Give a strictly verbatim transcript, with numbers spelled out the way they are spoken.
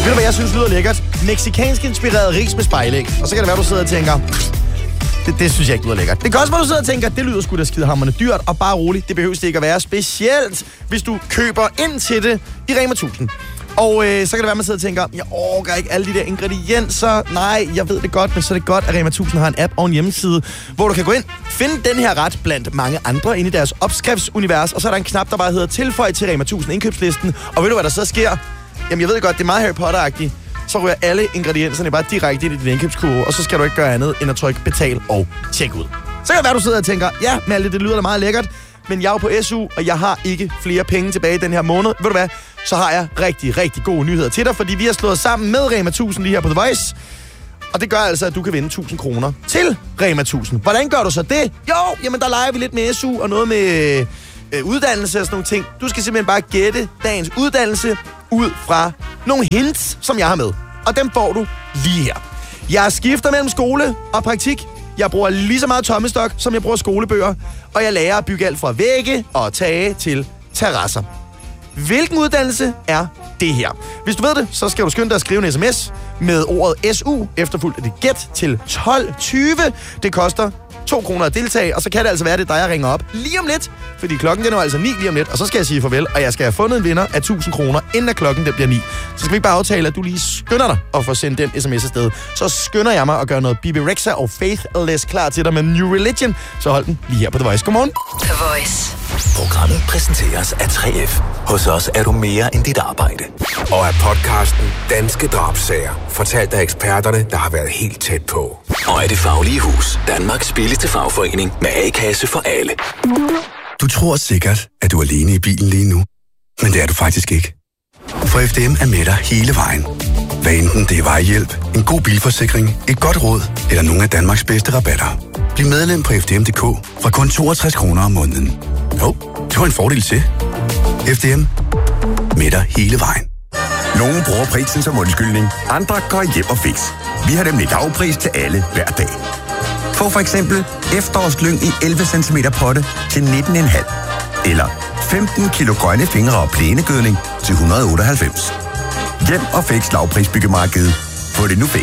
du, hvad jeg synes lyder lækkert? Mexikansk inspireret ris med spejlæg. Og så kan det være, du sidder og tænker, det, det synes jeg ikke lyder lækkert. Det kan også være, du sidder og tænker, det lyder sgu da skidehamrende dyrt, og bare roligt, det behøver ikke at være specielt, hvis du køber ind til det i Rema tusind. Og øh, så kan det være, man sidder og tænker, jeg orker ikke alle de der ingredienser. Nej, jeg ved det godt, men så er det godt, at Rema tusind har en app og en hjemmeside, hvor du kan gå ind, finde den her ret blandt mange andre inde i deres opskriftsunivers, og så er der en knap, der bare hedder tilføj til Rema tusind indkøbslisten. Og ved du, hvad der så sker? Jamen, jeg ved godt, det er meget Harry Potter-agtigt. Så ryger alle ingredienserne bare direkte ind i din indkøbskurve, og så skal du ikke gøre andet end at trykke betal og tjek ud. Så kan det være, du sidder og tænker, ja, Malte, det lyder da meget lækkert, men jeg er jo på S U, og jeg har ikke flere penge tilbage den her måned. Ved du hvad? Så har jeg rigtig, rigtig gode nyheder til dig, fordi vi har slået sammen med Rema tusind lige her på The Voice. Og det gør altså, at du kan vinde tusind kroner til Rema tusind. Hvordan gør du så det? Jo, jamen der leger vi lidt med S U og noget med øh, uddannelse og sådan nogle ting. Du skal simpelthen bare gætte dagens uddannelse ud fra nogle hints, som jeg har med. Og dem får du lige her. Jeg skifter mellem skole og praktik. Jeg bruger lige så meget tommestok, som jeg bruger skolebøger. Og jeg lærer at bygge alt fra vægge og tage til terrasser. Hvilken uddannelse er det her? Hvis du ved det, så skal du skynde dig at skrive en sms med ordet S U, efterfulgt af dit gæt til tolv tyve. Det koster to kroner at deltage, og så kan det altså være, det er dig, jeg ringer op lige om lidt, fordi klokken den er altså ni lige om lidt, og så skal jeg sige farvel, og jeg skal have fundet en vinder af tusind kroner, inden at klokken den bliver ni. Så skal vi ikke bare aftale, at du lige skynder dig at få sendt den sms afsted. Så skynder jeg mig at gøre noget Bibi Rexha og Faithless klar til dig med New Religion, så hold den lige her på The Voice. Godmorgen. The Voice. Programmet præsenteres af tre F. Hos os er du mere end dit arbejde. Og af podcasten Danske Drabssager, fortalt af eksperterne, der har været helt tæt på. Og af Det Faglige Hus, Danmarks billigste fagforening med A-kasse for alle. Du tror sikkert, at du er alene i bilen lige nu, men det er du faktisk ikke. For F D M er med dig hele vejen. Hvad enten det er vejhjælp, en god bilforsikring, et godt råd eller nogle af Danmarks bedste rabatter. Bliv medlem på F D M punktum d k fra kun toogtres kroner om måneden. Jo, det var en fordel til. F D M. Med dig hele vejen. Nogle bruger prisen som undskyldning, andre går hjem og fix. Vi har nemlig lavpris til alle hver dag. Få for eksempel efterårslyng i elleve centimeter potte til nitten komma fem. Eller femten kilo grønne fingre og plænegødning til et hundrede og otteoghalvfems. Hjem og fix lavprisbyggemarkedet. Få det nu fix.